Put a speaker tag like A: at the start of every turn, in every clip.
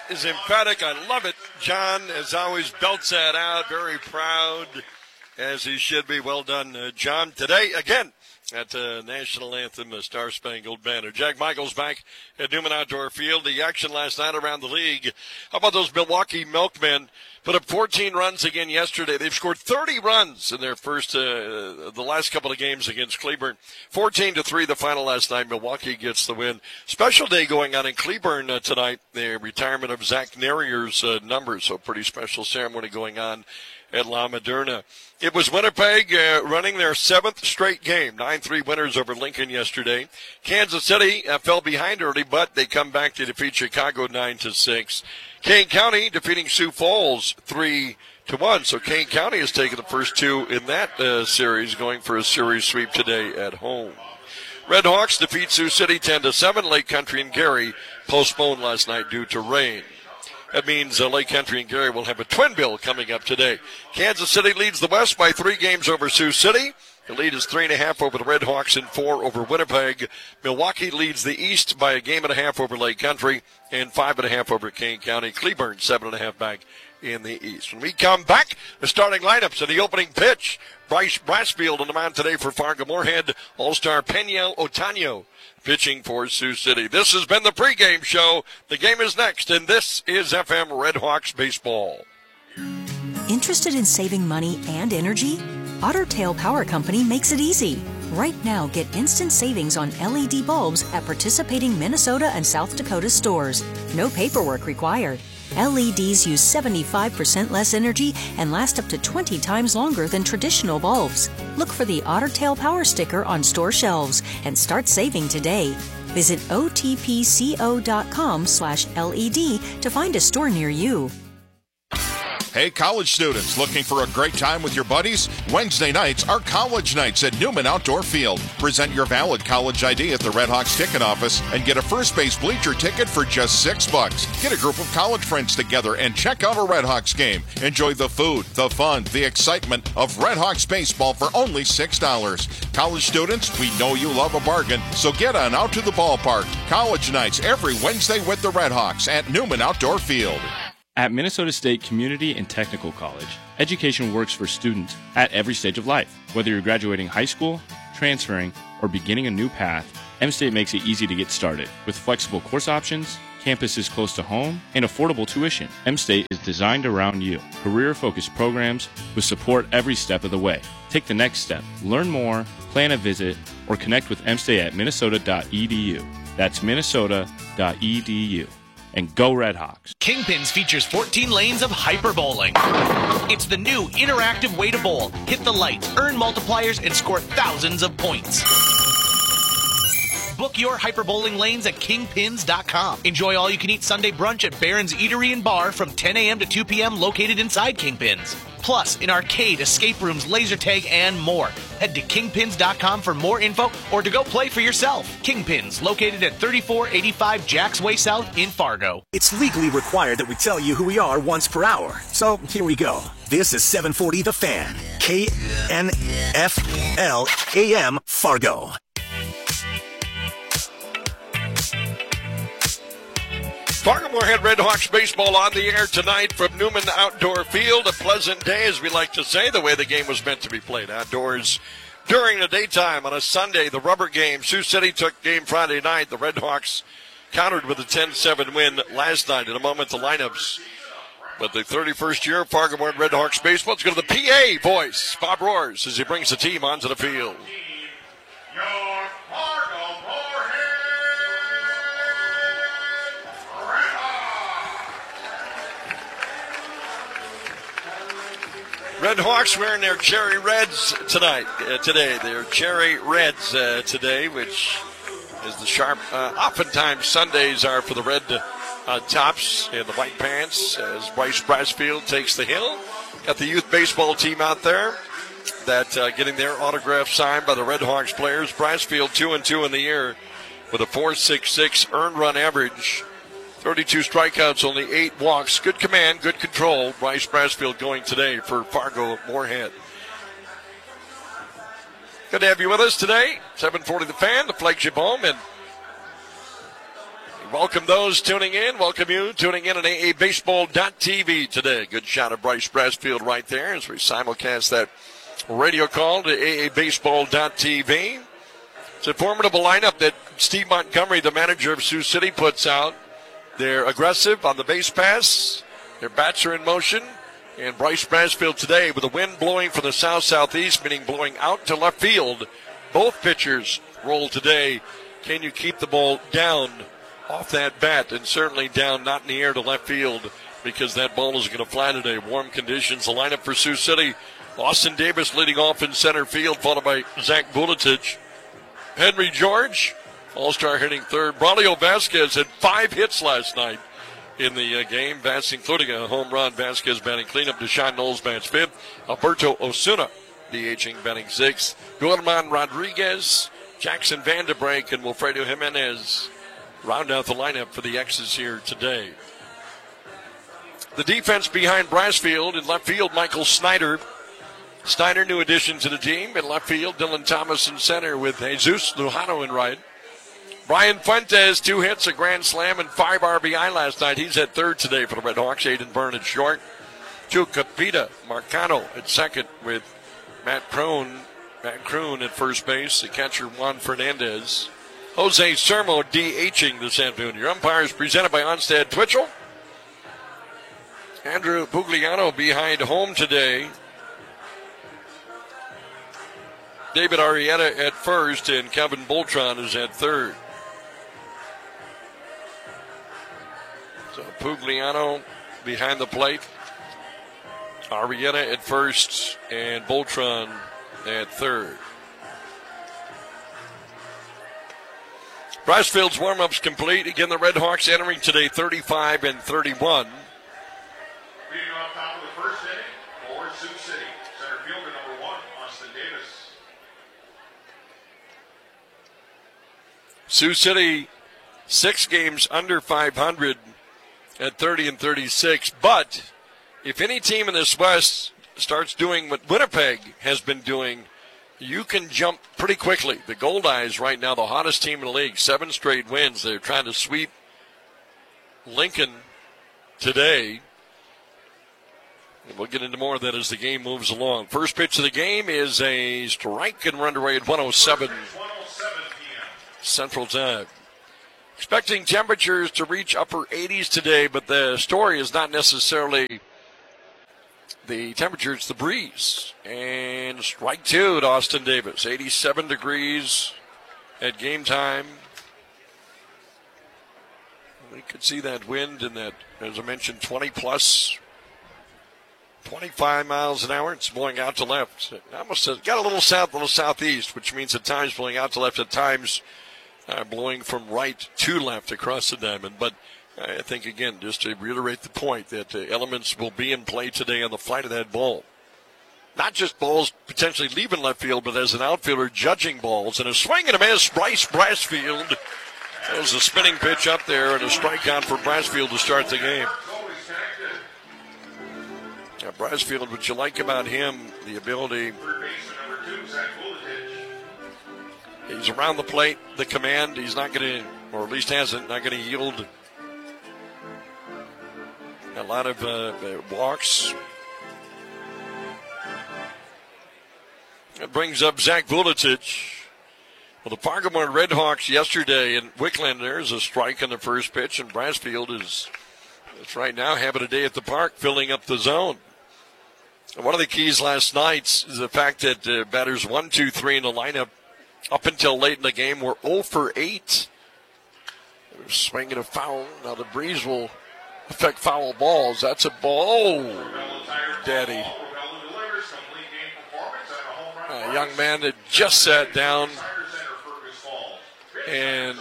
A: is emphatic. I love it. John, as always, belts that out. Very proud, as he should be. Well done, John. Today, again, at the National Anthem, the Star Spangled Banner. Jack Michaels back at Newman Outdoor Field. The action last night around the league. How about those Milwaukee Milkmen? Put up 14 runs again yesterday. They've scored 30 runs in their first, the last couple of games against Cleburne. 14-3 the final last night. Milwaukee gets the win. Special day going on in Cleburne tonight. The retirement of Zach Narrier's number. So pretty special ceremony going on at La Moderna. It was Winnipeg running their 7th straight game. 9-3 winners over Lincoln yesterday. Kansas City fell behind early, but they come back to defeat Chicago 9-6. Kane County defeating Sioux Falls 3-1. So Kane County has taken the first two in that series, going for a series sweep today at home. Red Hawks defeat Sioux City 10-7. Lake Country and Gary postponed last night due to rain. That means Lake Country and Gary will have a twin bill coming up today. Kansas City leads the West by 3 games over Sioux City. The lead is 3.5 over the Red Hawks and 4 over Winnipeg. Milwaukee leads the East by 1.5 over Lake Country and 5.5 over Kane County. Cleburne 7.5 back in the East. When we come back, the starting lineups and the opening pitch. Bryce Brasfield on the mound today for Fargo-Moorhead. All-star Peniel Otano pitching for Sioux City. This has been the pregame show. The game is next, and this is FM Red Hawks baseball.
B: Interested in saving money and energy? Otter Tail Power Company makes it easy. Right now, get instant savings on LED bulbs at participating Minnesota and South Dakota stores. No paperwork required. LEDs use 75% less energy and last up to 20 times longer than traditional bulbs. Look for the Otter Tail Power sticker on store shelves and start saving today. Visit otpco.com/LED to find a store near you.
C: Hey, college students, looking for a great time with your buddies? Wednesday nights are college nights at Newman Outdoor Field. Present your valid college ID at the Red Hawks ticket office and get a first base bleacher ticket for just $6. Get a group of college friends together and check out a Red Hawks game. Enjoy the food, the fun, the excitement of Red Hawks baseball for only $6. College students, we know you love a bargain, so get on out to the ballpark. College nights every Wednesday with the Red Hawks at Newman Outdoor Field.
D: At Minnesota State Community and Technical College, education works for students at every stage of life. Whether you're graduating high school, transferring, or beginning a new path, M-State makes it easy to get started. With flexible course options, campuses close to home, and affordable tuition, M-State is designed around you. Career-focused programs with support every step of the way. Take the next step. Learn more, plan a visit, or connect with M-State at minnesota.edu. That's minnesota.edu. And go Red Hawks.
E: Kingpins features 14 lanes of hyper bowling. It's the new interactive way to bowl. Hit the lights, earn multipliers, and score thousands of points. Book your hyper bowling lanes at kingpins.com. Enjoy all-you-can-eat Sunday brunch at Barron's Eatery and Bar from 10 a.m. to 2 p.m. located inside Kingpins. Plus, an arcade, escape rooms, laser tag, and more. Head to kingpins.com for more info or to go play for yourself. Kingpins, located at 3485 Jacks Way South in Fargo.
F: It's legally required that we tell you who we are once per hour. So here we go. This is 740 The Fan. KNFL AM Fargo.
A: Fargo-Moorhead Red Hawks baseball on the air tonight from Newman Outdoor Field. A pleasant day, as we like to say, the way the game was meant to be played outdoors during the daytime on a Sunday. The rubber game. Sioux City took game Friday night. The Red Hawks countered with a 10-7 win last night. In a moment, the lineups. But the 31st year of Fargo-Moorhead Red Hawks baseball. Let's go to the PA voice. Bob Roars as he brings the team onto the field.
G: Your Fargo-Moorhead
A: Red Hawks wearing their cherry reds today. Their cherry reds today, which is the sharp. Oftentimes Sundays are for the red tops and the white pants as Bryce Brasfield takes the hill. Got the youth baseball team out there that getting their autograph signed by the Red Hawks players. Brasfield 2-2 in the year with a .466 earned run average. 32 strikeouts, only 8 walks. Good command, good control. Bryce Brasfield going today for Fargo-Moorhead. Good to have you with us today. 740 The Fan, the flagship home. And Welcome those tuning in. Welcome you tuning in on AABaseball.tv today. Good shot of Bryce Brassfield right there as we simulcast that radio call to AABaseball.tv. It's a formidable lineup that Steve Montgomery, the manager of Sioux City, puts out. They're aggressive on the base pass. Their bats are in motion. And Bryce Brassfield today with the wind blowing from the south-southeast, meaning blowing out to left field. Both pitchers roll today. Can you keep the ball down off that bat, and certainly down, not in the air to left field, because that ball is going to fly today. Warm conditions. The lineup for Sioux City: Austin Davis leading off in center field, followed by Zach Vuletic. Henry George, all-star, hitting third. Braulio Vasquez had 5 hits last night in the game, including a home run. Vasquez batting cleanup. Deshaun Knowles bats fifth. Alberto Osuna DHing, batting 6th. Guillermo Rodriguez, Jackson Vanderbrink, and Wilfredo Jimenez round out the lineup for the X's here today. The defense behind Brassfield. In left field, Michael Snyder. Snyder, new addition to the team. In left field, Dylan Thomas in center with Jesus Lujano in right. Brian Fuentes, 2 hits, a grand slam, and 5 RBI last night. He's at third today for the Red Hawks. Aiden Byrne at short. Joe Capita Marcano at second with Matt Kroon at first base. The catcher, Juan Fernandez. Jose Sermo DHing this afternoon. Your umpires presented by Onstad Twitchell. Andrew Pugliano behind home today. David Arrieta at first, and Kevin Boltron is at third. So Pugliano behind the plate. Arrieta at first, and Boltron at third. Brassfield's warm-up's complete. Again, the Red Hawks entering today 35 and 31.
G: Leading off top of the first inning for Sioux City, center fielder number 1, Austin Davis.
A: Sioux City, 6 games under 500 at 30 and 36. But if any team in this West starts doing what Winnipeg has been doing, you can jump pretty quickly. The Goldeyes right now, the hottest team in the league, 7 straight wins. They're trying to sweep Lincoln today. And we'll get into more of that as the game moves along. First pitch of the game is a strike, and we're underway at 107
G: p.m.
A: Central Time. Expecting temperatures to reach upper 80s today, but the story is not necessarily the temperature, it's the breeze. And strike 2 to Austin Davis. 87 degrees at game time. We could see that wind and that, as I mentioned, 20 plus, 25 miles an hour. It's blowing out to left. It almost got a little south, a little southeast, which means at times blowing out to left, at times blowing from right to left across the diamond. But I think, again, just to reiterate the point that elements will be in play today on the flight of that ball. Not just balls potentially leaving left field, but as an outfielder judging balls. And a swing and a miss, Bryce Brassfield. That was a spinning pitch up there and a strikeout for Brassfield to start the game. Now, Brassfield, what you like about him, the ability, he's around the plate, the command, he's not going to, or at least hasn't, not going to yield a lot of walks. That brings up Zach Vuletic. Well, the Fargo-Moorhead Red Hawks yesterday in Wickland, there's a strike on the first pitch, and Brassfield is right now having a day at the park, filling up the zone. And one of the keys last night is the fact that batters 1, 2, 3 in the lineup up until late in the game were 0 for 8. They were swinging a foul. Now the breeze will affect foul balls. That's a ball. Oh, Daddy. A young man that just sat down and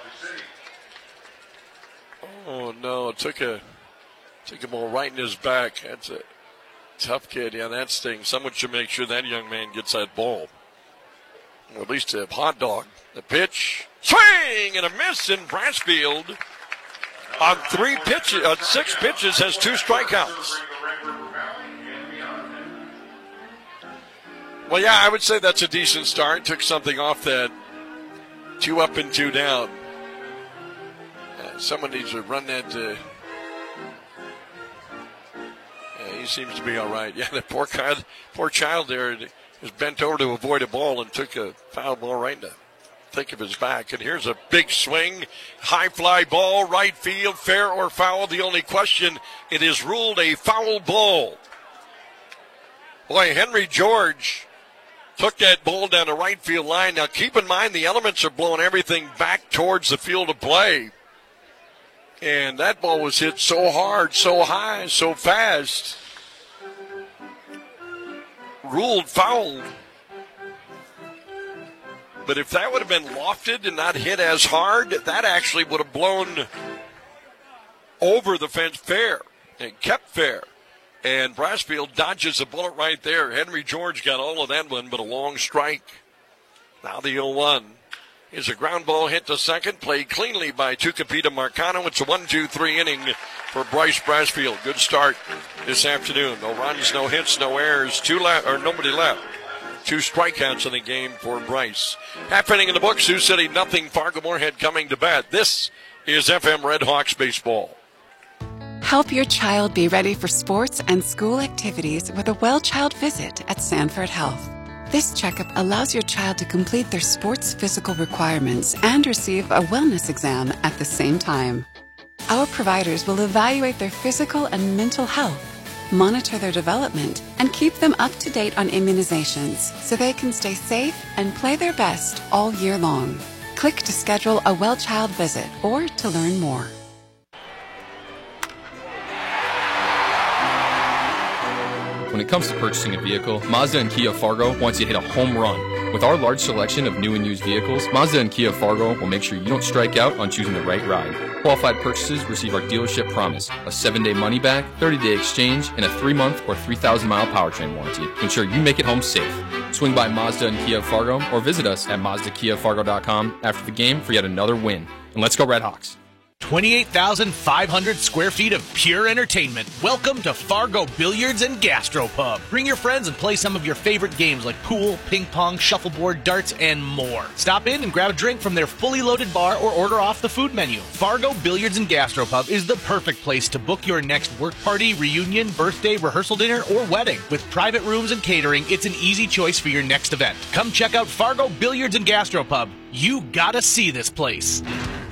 A: oh no, it took a ball right in his back. That's a tough kid. Yeah, that stings. Someone should make sure that young man gets that ball. Or at least a hot dog. The pitch, swing and a miss, in Brassfield on 6 pitches has 2 strikeouts. Well, yeah, I would say that's a decent start. Took something off that 2 up and 2 down. Someone needs to run that. He seems to be all right. Yeah, the poor child there was bent over to avoid a ball and took a foul ball right in the thick of his back. And here's a big swing, high fly ball, right field, fair or foul. The only question, it is ruled a foul ball. Boy, Henry George took that ball down the right field line. Now keep in mind the elements are blowing everything back towards the field of play. And that ball was hit so hard, so high, so fast. Ruled foul. But if that would have been lofted and not hit as hard, that actually would have blown over the fence fair and kept fair. And Brassfield dodges a bullet right there. Henry George got all of that one, but a long strike. Now the 0-1. Is a ground ball hit to second, played cleanly by Tucupita Marcano. It's a 1-2-3 inning for Bryce Brassfield. Good start this afternoon. No runs, no hits, no errors. Nobody left. 2 strikeouts in the game for Bryce. Half inning in the book. Sioux City nothing. Fargo Moorhead coming to bat. This is FM Red Hawks baseball.
H: Help your child be ready for sports and school activities with a Well Child visit at Sanford Health. This checkup allows your child to complete their sports physical requirements and receive a wellness exam at the same time. Our providers will evaluate their physical and mental health, monitor their development, and keep them up to date on immunizations so they can stay safe and play their best all year long. Click to schedule a Well Child visit or to learn more.
I: When it comes to purchasing a vehicle, Mazda and Kia Fargo wants you to hit a home run. With our large selection of new and used vehicles, Mazda and Kia Fargo will make sure you don't strike out on choosing the right ride. Qualified purchases receive our dealership promise, a 7-day money-back, 30-day exchange, and a 3-month or 3,000-mile powertrain warranty to ensure you make it home safe. Swing by Mazda and Kia Fargo or visit us at MazdaKiaFargo.com after the game for yet another win. And let's go Red Hawks.
E: 28,500 square feet of pure entertainment. Welcome to Fargo Billiards and Gastropub. Bring your friends and play some of your favorite games like pool, ping pong, shuffleboard, darts, and more. Stop in and grab a drink from their fully loaded bar or order off the food menu. Fargo Billiards and Gastropub is the perfect place to book your next work party, reunion, birthday, rehearsal dinner, or wedding. With private rooms and catering, it's an easy choice for your next event. Come check out Fargo Billiards and Gastropub. You gotta see this place.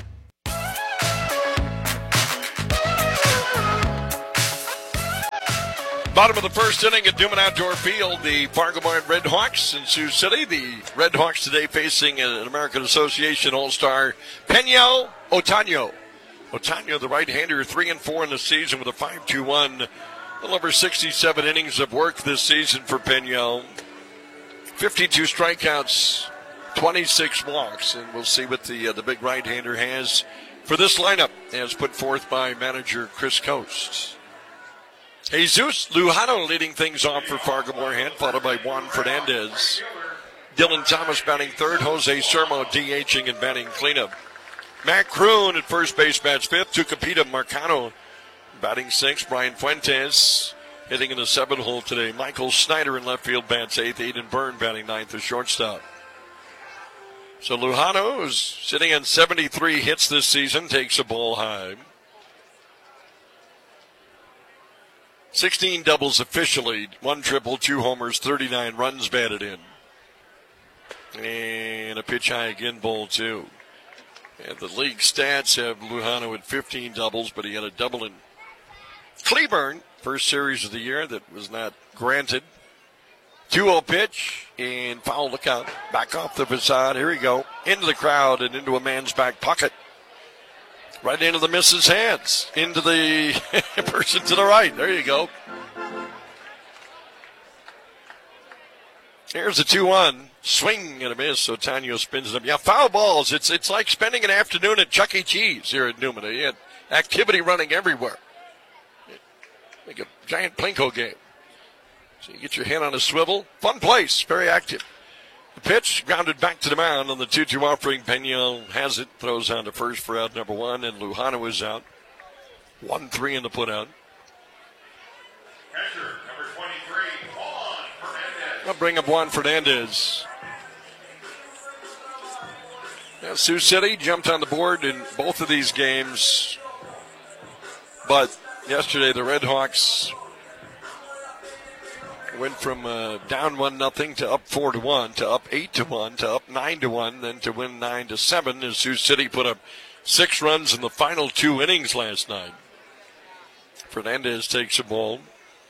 A: Bottom of the first inning at Newman Outdoor Field, the Fargo Moorhead Red Hawks in Sioux City. The Red Hawks today facing an American Association All-Star, Peña Otaño. Otaño, the right-hander, 3-4 in the season with a 5.21. A little over 67 innings of work this season for Peña. 52 strikeouts, 26 walks, and we'll see what the big right-hander has for this lineup, as put forth by manager Chris Coast. Jesus Lujano leading things off for Fargo Moorhead, followed by Juan Fernandez. Dylan Thomas batting third, Jose Sermo DHing and batting cleanup. Matt Kroon at first base bats fifth, Tucupita Marcano batting sixth, Brian Fuentes hitting in the seventh hole today. Michael Snyder in left field bats eighth, Aiden Byrne batting ninth as shortstop. So Lujano is sitting on 73 hits this season, takes a ball high. 16 doubles officially, 1 triple, 2 homers, 39 runs batted in. And a pitch high again, ball 2. And the league stats have Lujano at 15 doubles, but he had a double in Cleburne, first series of the year that was not granted. 2-0 pitch, and foul the count. Back off the facade, here we go. Into the crowd and into a man's back pocket. Right into the missus' hands. Into the person to the right. There you go. Here's the 2-1. Swing and a miss. Otaño spins them. Yeah, foul balls. It's like spending an afternoon at Chuck E. Cheese here at Newman. You had activity running everywhere. Like a giant Plinko game. So you get your hand on a swivel. Fun place. Very active. The pitch grounded back to the mound on the 2-2 offering. Peña has it, throws on to first for out number 1, and Lujano is out. 1-3 in the putout.
G: Catcher, number 23, Juan Fernandez.
A: I'll bring up Juan Fernandez. Sioux City jumped on the board in both of these games, but yesterday the Red Hawks went from down 1-0 to up 4-1 to up 8-1 to up 9-1, then to win 9-7 as Sioux City put up 6 runs in the final 2 innings last night. Fernandez takes a ball.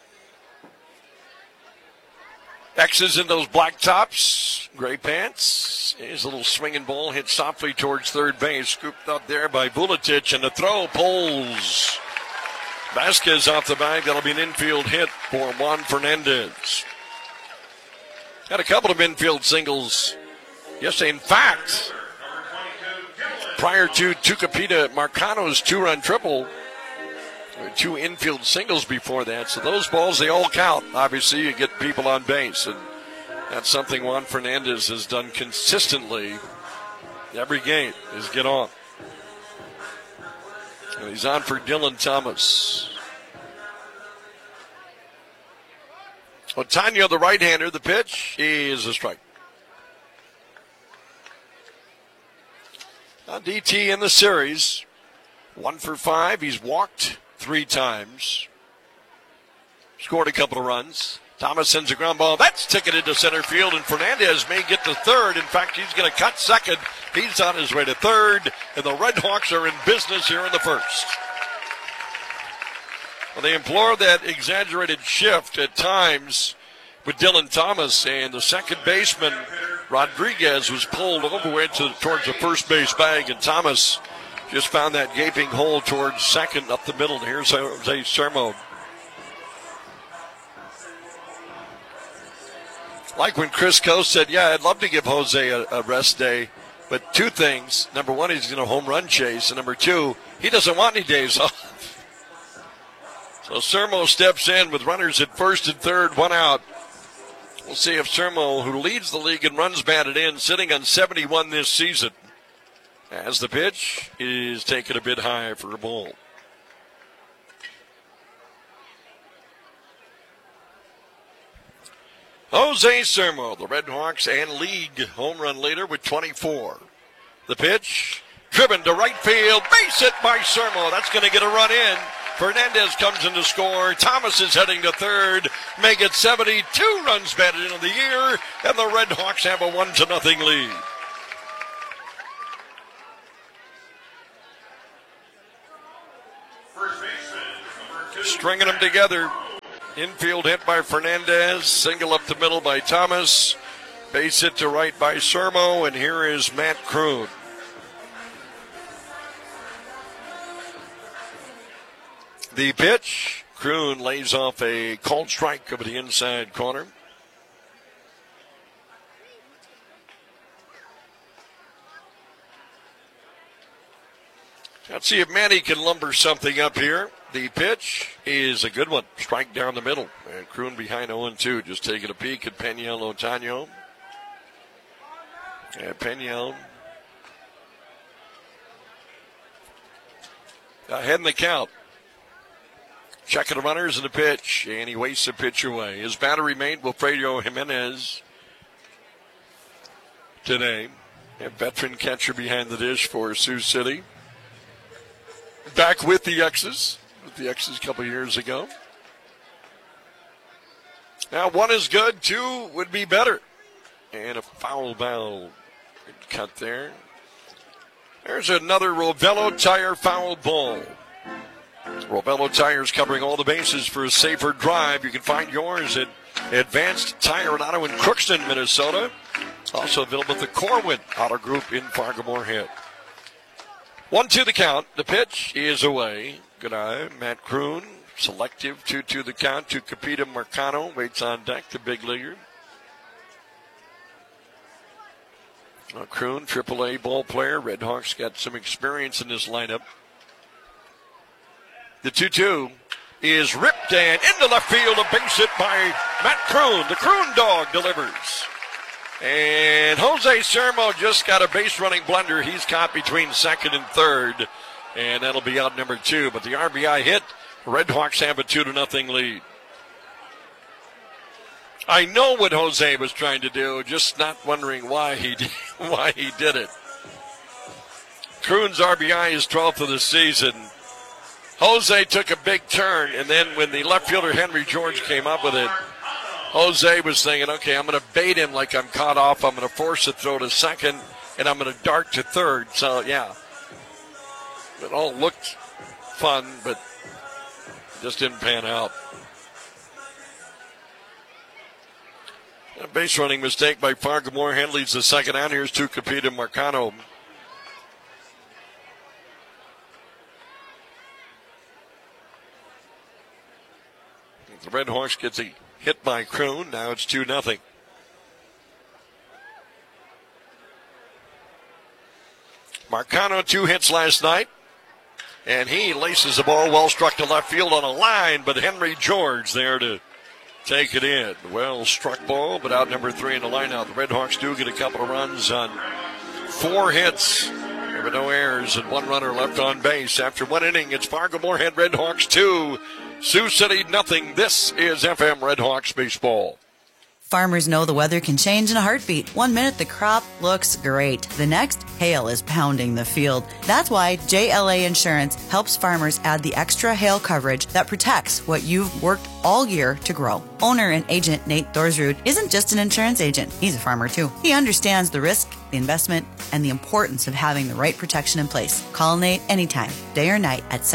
A: X's in those black tops, gray pants. Here's a little swinging ball hit softly towards third base, scooped up there by Vuletic, and the throw pulls Vasquez off the bag. That'll be an infield hit for Juan Fernandez. Had a couple of infield singles yesterday. In fact, prior to Tucupita Marcano's 2-run triple, 2 infield singles before that. So those balls, they all count. Obviously, you get people on base, and that's something Juan Fernandez has done consistently every game, is get on. And he's on for Dylan Thomas. Otano, the right-hander, the pitch is a strike. Now DT in the series, 1 for 5. He's walked 3 times. Scored a couple of runs. Thomas sends a ground ball. That's ticketed to center field, and Fernandez may get to third. In fact, he's going to cut second. He's on his way to third, and the Red Hawks are in business here in the first. Well, they implore that exaggerated shift at times with Dylan Thomas, and the second baseman, Rodriguez, was pulled over towards the first base bag, and Thomas just found that gaping hole towards second up the middle. Here's Jose Sermo. Like when Chris Coe said, yeah, I'd love to give Jose a rest day, but 2 things. Number 1, he's going to home run chase, and number 2, he doesn't want any days off. So Sermo steps in with runners at first and third, 1 out. We'll see if Sermo, who leads the league in runs batted in, sitting on 71 this season, as the pitch is taken a bit high for a ball. Jose Sermo, the Red Hawks and league home run leader with 24. The pitch, driven to right field, base hit by Sermo. That's going to get a run in. Fernandez comes in to score. Thomas is heading to third. Make it 72 runs batted in the year, and the Red Hawks have a 1-0 lead. Stringing them together. Infield hit by Fernandez. Single up the middle by Thomas. Base hit to right by Sermo. And here is Matt Kroon. The pitch. Kroon lays off a called strike over the inside corner. Let's see if Manny can lumber something up here. The pitch is a good one. Strike down the middle. And Kroon behind 0-2. Just taking a peek at Peña Otano. And Peña ahead in the count. Checking the runners and the pitch. And he wastes the pitch away. His battery mate, Wilfredo Jimenez, today. A veteran catcher behind the dish for Sioux City. Back with the X's. With the X's a couple years ago. Now 1 is good, 2 would be better. And a foul ball cut there. There's another Rovello Tire foul ball. Rovello Tires covering all the bases for a safer drive. You can find yours at Advanced Tire and Auto in Crookston, Minnesota. Also available at the Corwin Auto Group in Fargo-Moorhead. 1-2 the count. The pitch is away. Good eye. Matt Kroon, selective. 2-2 the count. Tucupita Marcano waits on deck, the big leaguer. Kroon, AAA ball player. Red Hawks got some experience in this lineup. The 2-2 is ripped and into left field. A base hit by Matt Kroon. The Kroon dog delivers. And Jose Sermo just got a base running blunder. He's caught between second and third. And that'll be out number 2. But the RBI hit. Red Hawks have a 2-0 lead. I know what Jose was trying to do, just not wondering why he did it. Kroon's RBI is 12th of the season. Jose took a big turn, and then when the left fielder Henry George came up with it, Jose was thinking, okay, I'm going to bait him like I'm caught off. I'm going to force a throw to second, and I'm going to dart to third. So, yeah, it all looked fun, but just didn't pan out. A base running mistake by Fargo Moorhead leads the second out. Here's Tucupita Marcano. The Red Hawks gets a hit by Kroon. Now it's 2-0. Marcano 2 hits last night. And he laces the ball well struck to left field on a line, but Henry George there to take it in. Well struck ball, but out number 3 in the lineup. The Red Hawks do get a couple of runs on 4 hits. There were no errors and 1 runner left on base. After 1 inning, it's Fargo Moorhead Red Hawks 2, Sioux City nothing. This is FM Red Hawks baseball.
J: Farmers know the weather can change in a heartbeat. 1 minute the crop looks great. The next, hail is pounding the field. That's why JLA Insurance helps farmers add the extra hail coverage that protects what you've worked all year to grow. Owner and agent Nate Thorsrud isn't just an insurance agent. He's a farmer too. He understands the risk, the investment, and the importance of having the right protection in place. Call Nate anytime, day or night at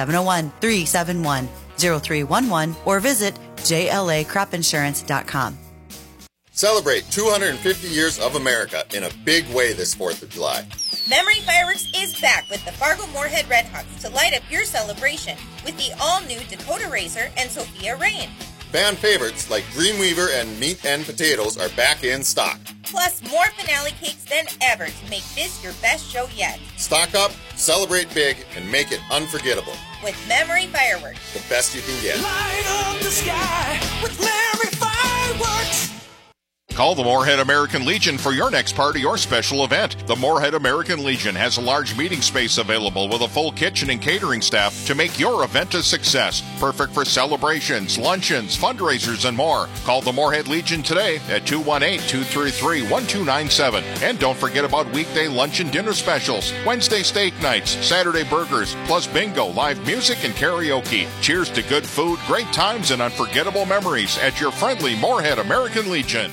J: 701-371-0311 or visit JLACropinsurance.com.
K: Celebrate 250 years of America in a big way this 4th of July.
L: Memory Fireworks is back with the Fargo Moorhead Red Hawks to light up your celebration with the all-new Dakota Racer and Sophia Rain.
K: Fan favorites like Dreamweaver and Meat and Potatoes are back in stock.
L: Plus more finale cakes than ever to make this your best show yet.
K: Stock up, celebrate big, and make it unforgettable.
L: With Memory Fireworks.
K: The best you can get.
M: Light up the sky with Memory Fireworks.
C: Call the Moorhead American Legion for your next party or special event. The Moorhead American Legion has a large meeting space available with a full kitchen and catering staff to make your event a success. Perfect for celebrations, luncheons, fundraisers, and more. Call the Moorhead Legion today at 218-233-1297. And don't forget about weekday lunch and dinner specials, Wednesday steak nights, Saturday burgers, plus bingo, live music, and karaoke. Cheers to good food, great times, and unforgettable memories at your friendly Moorhead American Legion.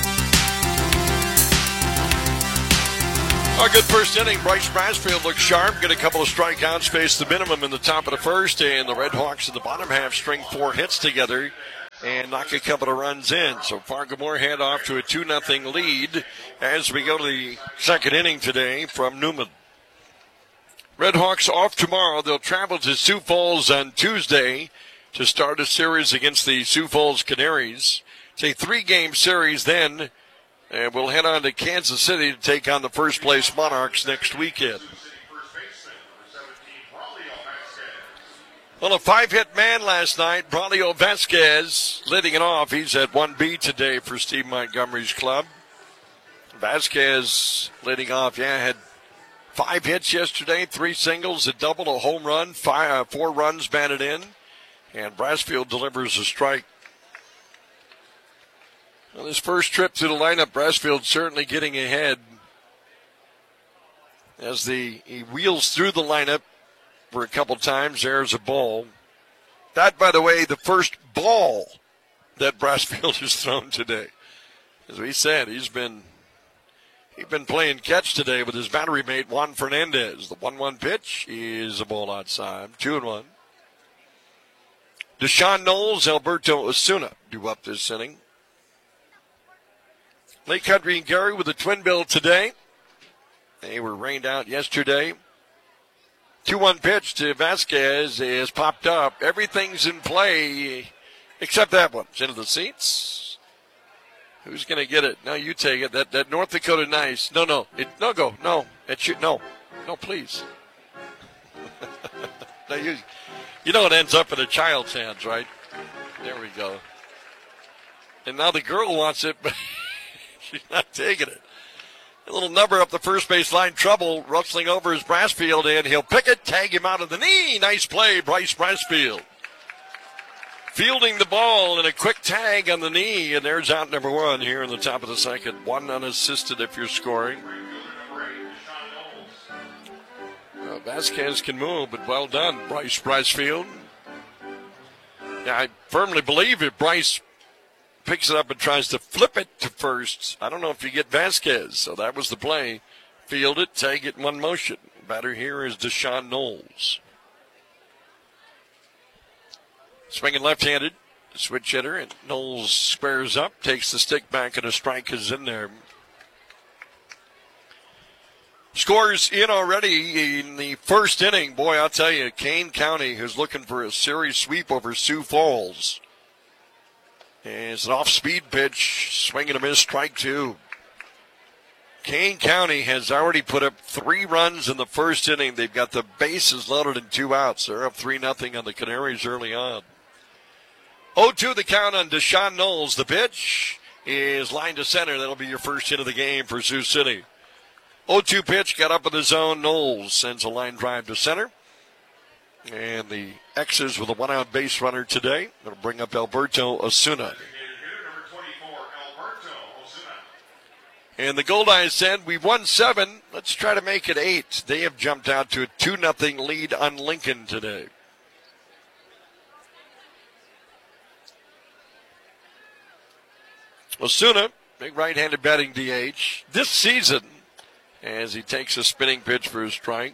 A: A good first inning. Bryce Brasfield looks sharp. Get a couple of strikeouts. Faced the minimum in the top of the first. And the Red Hawks in the bottom half string 4 hits together and knock a couple of runs in. So Fargo Moorhead off to a 2-0 lead as we go to the second inning today from Newman. Red Hawks off tomorrow. They'll travel to Sioux Falls on Tuesday to start a series against the Sioux Falls Canaries. It's a 3-game series then. And we'll head on to Kansas City to take on the first place Monarchs next weekend. Well, a 5-hit man last night, Braulio Vasquez, leading it off. He's at 1B today for Steve Montgomery's club. Vasquez leading off, had 5 hits yesterday, 3 singles, a double, a home run, 4 runs batted in. And Brasfield delivers a strike. On his first trip to the lineup, Brasfield certainly getting ahead as he wheels through the lineup for a couple times. There's a ball. That, by the way, the first ball that Brasfield has thrown today. As we said, he's been playing catch today with his battery mate Juan Fernandez. The 1-1 pitch is a ball outside. 2-1. Deshaun Knowles, Alberto Osuna due up this inning. Lake Country and Gary with a twin bill today. They were rained out yesterday. 2-1 pitch to Vasquez is popped up. Everything's in play except that one. It's into the seats. Who's going to get it? No, you take it. That North Dakota nice. No, go. No, it should. No, please. No, you know it ends up in a child's hands, right? There we go. And now the girl wants it, but she's not taking it. A little number up the first base line. Trouble rustling over his Brasfield, and he'll pick it, tag him out of the knee. Nice play, Bryce Brasfield. Fielding the ball and a quick tag on the knee, and there's out number 1 here in the top of the second. 1 unassisted if you're scoring. Vasquez can move, but well done, Brycefield. Yeah, I firmly believe if Bryce picks it up and tries to flip it to first, I don't know if you get Vasquez. So that was the play. Field it, tag it in one motion. Batter here is Deshaun Knowles. Swinging left-handed, switch hitter, and Knowles squares up, takes the stick back, and a strike is in there. Scores in already in the first inning. Boy, I'll tell you, Kane County is looking for a series sweep over Sioux Falls. And it's an off-speed pitch, swing and a miss, strike two. Kane County has already put up 3 runs in the first inning. They've got the bases loaded and 2 outs. They're up 3-0 on the Canaries early on. 0-2 the count on Deshaun Knowles. The pitch is lined to center. That'll be your first hit of the game for Sioux City. 0-2 pitch, got up in the zone. Knowles sends a line drive to center. And the X's with a 1-out base runner today. That'll bring up Alberto Osuna. And the Goldeyes said, we've won 7. Let's try to make it 8. They have jumped out to a 2-0 lead on Lincoln today. Osuna, big right-handed batting DH this season, as he takes a spinning pitch for a strike.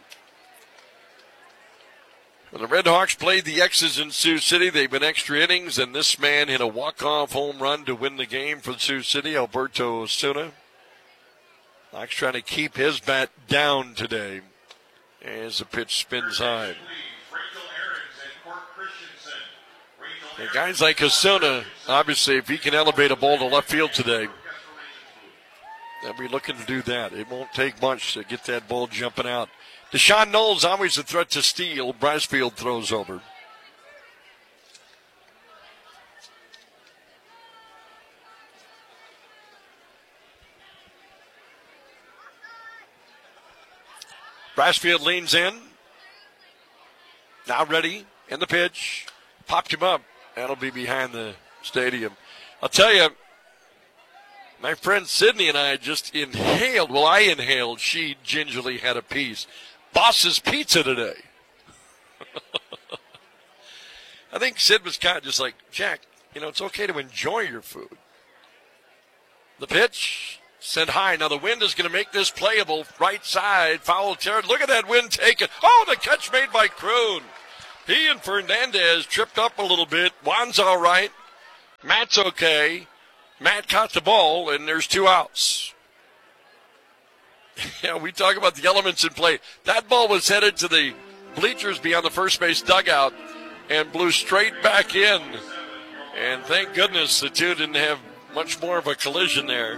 A: When the Red Hawks played the X's in Sioux City, they've been extra innings, and this man hit a walk-off home run to win the game for Sioux City, Alberto Osuna. Hawks trying to keep his bat down today as the pitch spins high. And guys like Osuna, obviously, if he can elevate a ball to left field today, they'll be looking to do that. It won't take much to get that ball jumping out. Deshaun Knowles, always a threat to steal. Brycefield throws over. Brycefield leans in. Now ready. In the pitch. Popped him up. That'll be behind the stadium. I'll tell you, my friend Sydney and I just inhaled. Well, I inhaled. She gingerly had a piece. Boss's Pizza today. I think Sid was kind of just like, Jack, it's okay to enjoy your food. The pitch sent high. Now the wind is going to make this playable. Right side, foul territory. Look at that wind taken. Oh, the catch made by Kroon. He and Fernandez tripped up a little bit. Juan's all right. Matt's okay. Matt caught the ball, and there's 2 outs. Yeah, we talk about the elements in play. That ball was headed to the bleachers beyond the first base dugout and blew straight back in. And thank goodness the two didn't have much more of a collision there.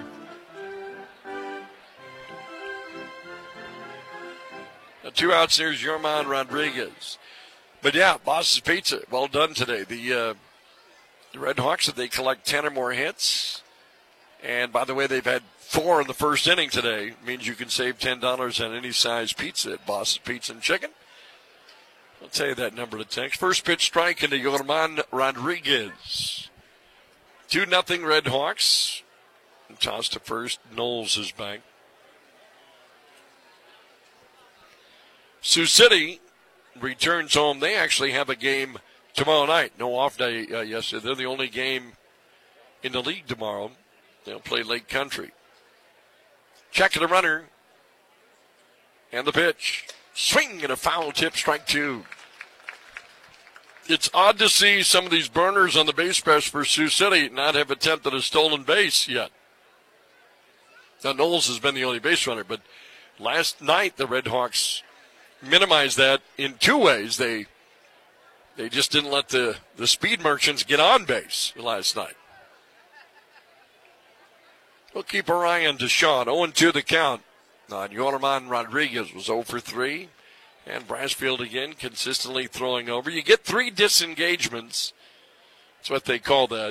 A: Now 2 outs, there's Yorman Rodriguez. But yeah, Boss's Pizza, well done today. The Red Hawks, if they collect 10 or more hits, and by the way, they've had 4 in the first inning today, means you can save $10 on any size pizza at Boss's Pizza and Chicken. I'll tell you that number to text. First pitch strike into Yorman Rodriguez. 2-0 Red Hawks. And toss to first. Knowles is back. Sioux City returns home. They actually have a game tomorrow night. No off day yesterday. They're the only game in the league tomorrow. They'll play Lake Country. Check of the runner. And the pitch. Swing and a foul tip, strike 2. It's odd to see some of these burners on the base press for Sioux City not have attempted a stolen base yet. Now, Knowles has been the only base runner, but last night the Red Hawks minimized that in 2 ways. They just didn't let the speed merchants get on base last night. We'll keep our eye on Deshaun. 0-2 the count. Yorman Rodriguez was 0 for 3. And Brycefield again consistently throwing over. You get 3 disengagements. That's what they call that.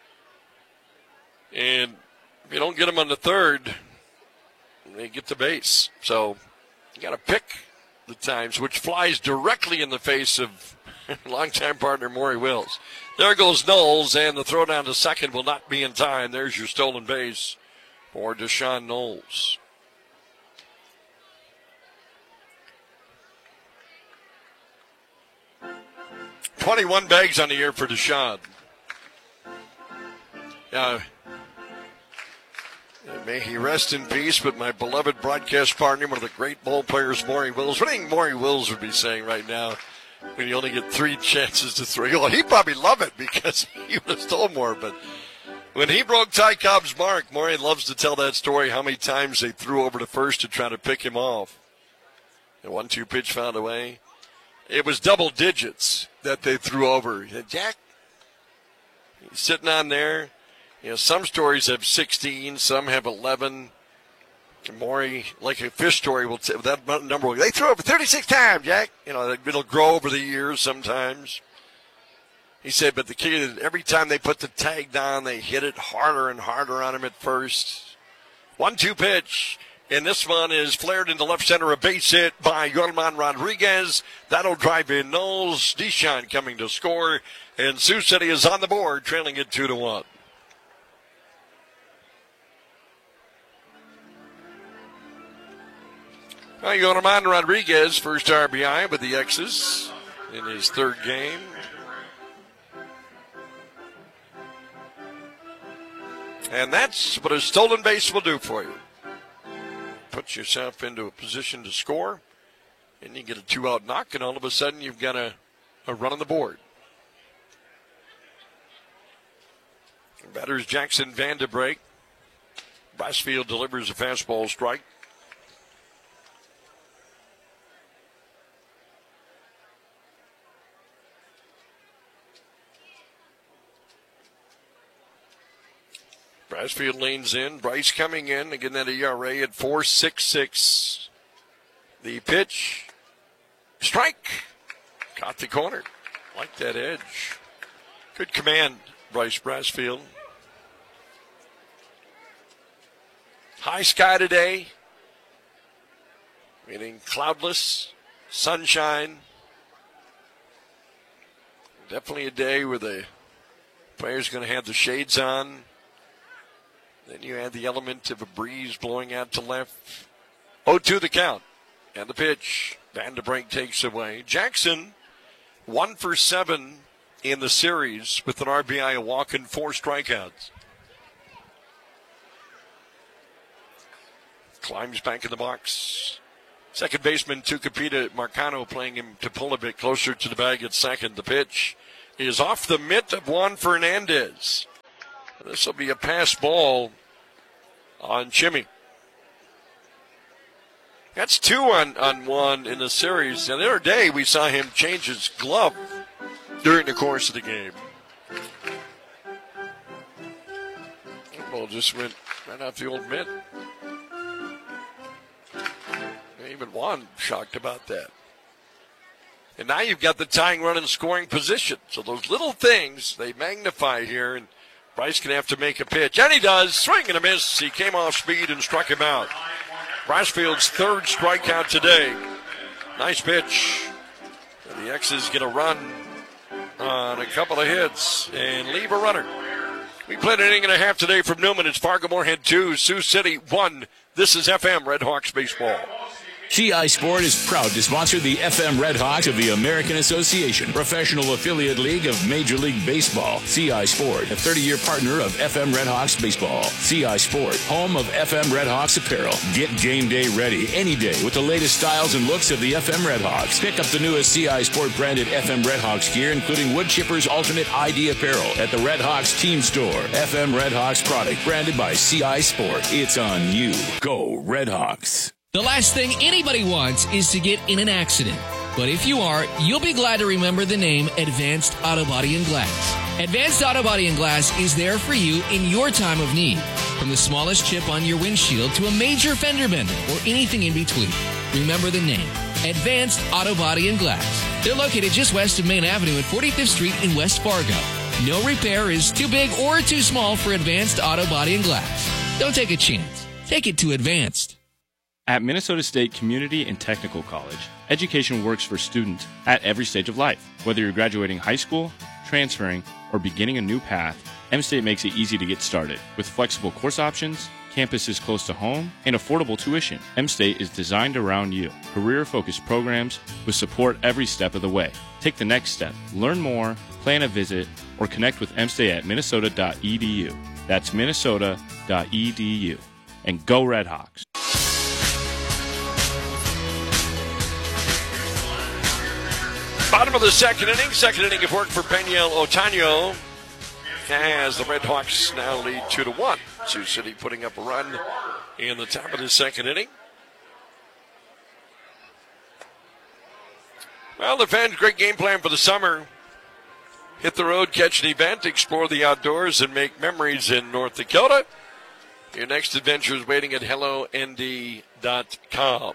A: And if you don't get them on the third, they get the base. So you got to pick the times, which flies directly in the face of longtime partner Maury Wills. There goes Knowles, and the throw down to second will not be in time. There's your stolen base for Deshaun Knowles. 21 bags on the year for Deshaun. May he rest in peace, but my beloved broadcast partner, one of the great ball players, Maury Wills. What do you think Maury Wills would be saying right now when you only get 3 chances to throw? Well, he'd probably love it because he would have stole more. But when he broke Ty Cobb's mark, Maury loves to tell that story, how many times they threw over to first to try to pick him off. The 1-2 pitch found away. It was double digits that they threw over. He said, Jack, he's sitting on there. Some stories have 16, some have 11. Maury, like a fish story, will say that number. They threw over 36 times, Jack. It'll grow over the years sometimes. He said, but the kid, every time they put the tag down, they hit it harder and harder on him at first. 1-2 pitch. And this one is flared into left center, a base hit by Yorman Rodriguez. That'll drive in Knowles. Deshaun coming to score. And Sioux City is on the board, trailing it 2-1. Yorman Rodriguez, first RBI with the X's in his third game. And that's what a stolen base will do for you. Put yourself into a position to score, and you get a 2-out knock, and all of a sudden you've got a run on the board. Batters Jackson Vanderbrake. Brassfield delivers a fastball strike. Brassfield leans in. Bryce coming in. Again, that ERA at 4.66. The pitch. Strike. Caught the corner. Like that edge. Good command, Bryce Brassfield. High sky today. Meaning cloudless. Sunshine. Definitely a day where the player's going to have the shades on. Then you add the element of a breeze blowing out to left. 0-2 the count. And the pitch. Vanderbrake takes away. Jackson, 1 for 7 in the series with an RBI, a walk, and 4 strikeouts. Climbs back in the box. Second baseman Tucupita Marcano playing him to pull a bit closer to the bag at second. The pitch is off the mitt of Juan Fernandez. This will be a pass ball on Chimmy. That's 2 on 1 in the series. And the other day we saw him change his glove during the course of the game. The ball just went right off the old mitt. Even Juan shocked about that. And now you've got the tying run in scoring position. So those little things, they magnify here, and Bryce can have to make a pitch. And he does. Swing and a miss. He came off speed and struck him out. Brassfield's third strikeout today. Nice pitch. And the X's get a run on a couple of hits and leave a runner. We played an inning and a half today from Newman. It's Fargo-Moorhead 2, Sioux City 1. This is FM Red Hawks baseball.
N: CI Sport is proud to sponsor the FM Redhawks of the American Association, professional affiliate league of Major League Baseball. CI Sport, a 30-year partner of FM Redhawks baseball. CI Sport, home of FM Redhawks apparel. Get game day ready any day with the latest styles and looks of the FM Redhawks. Pick up the newest CI Sport branded FM Redhawks gear, including Wood Chipper's alternate ID apparel at the Redhawks team store. FM Redhawks product branded by CI Sport. It's on you. Go Redhawks.
O: The last thing anybody wants is to get in an accident. But if you are, you'll be glad to remember the name Advanced Auto Body and Glass. Advanced Auto Body and Glass is there for you in your time of need. From the smallest chip on your windshield to a major fender bender or anything in between. Remember the name, Advanced Auto Body and Glass. They're located just west of Main Avenue at 45th Street in West Fargo. No repair is too big or too small for Advanced Auto Body and Glass. Don't take a chance. Take it to Advanced.
D: At Minnesota State Community and Technical College, education works for students at every stage of life. Whether you're graduating high school, transferring, or beginning a new path, M-State makes it easy to get started with flexible course options, Campus is close to home and affordable tuition. M-State is designed around you. Career-focused programs with support every step of the way. Take the next step. Learn more, plan a visit, or connect with M-State at minnesota.edu. That's minnesota.edu. And go Red Hawks.
A: Bottom of the second inning of work for Peniel Otaño, as the Red Hawks now lead 2-1. Sioux City putting up a run in the top of the second inning. Well, the fans, great game plan for the summer. Hit the road, catch an event, explore the outdoors, and make memories in North Dakota. Your next adventure is waiting at HelloND.com.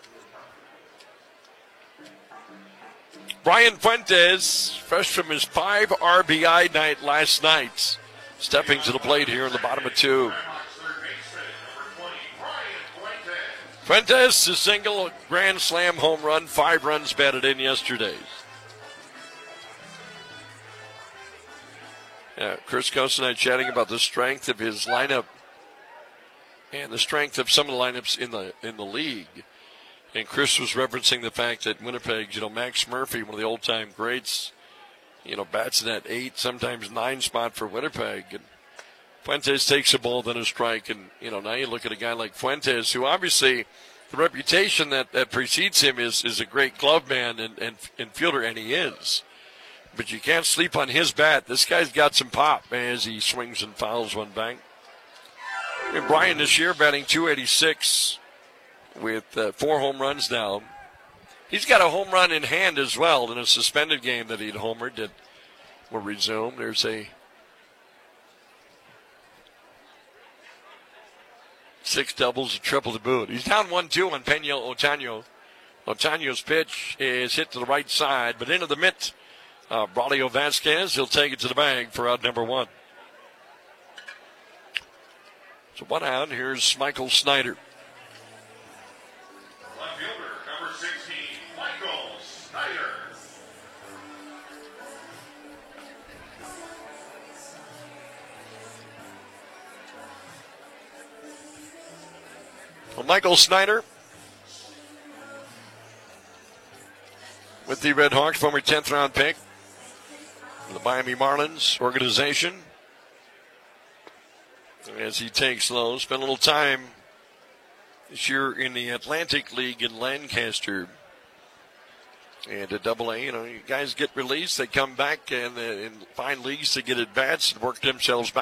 A: Brian Fuentes, fresh from his 5 RBI night last night, stepping to the plate here in the bottom of 2. Fuentes, a single grand slam home run, 5 runs batted in yesterday. Yeah, Chris Costa and I chatting about the strength of his lineup and the strength of some of the lineups in the league. And Chris was referencing the fact that Winnipeg, Max Murphy, one of the old-time greats, bats in that 8, sometimes 9 spot for Winnipeg. And Fuentes takes a ball, then a strike. And, now you look at a guy like Fuentes, who obviously the reputation that precedes him is a great glove man and fielder, and he is. But you can't sleep on his bat. This guy's got some pop as he swings and fouls one back. And Brian this year batting .286. With 4 home runs now. He's got a home run in hand as well in a suspended game that he'd homered that will resume. There's a 6 doubles, a triple to boot. He's down 1-2 on Peniel Otaño. Otaño's pitch is hit to the right side, but into the mitt. Braulio Vasquez, he'll take it to the bag for out number 1. So 1 out. Here's Michael Snyder.
G: Number 16, Michael Snyder.
A: Well, Michael Snyder with the Red Hawks, former 10th round pick of the Miami Marlins organization. As he takes low, spent a little time this year in the Atlantic League in Lancaster. And at AA, you guys get released, they come back and find leagues to get at bats and work themselves back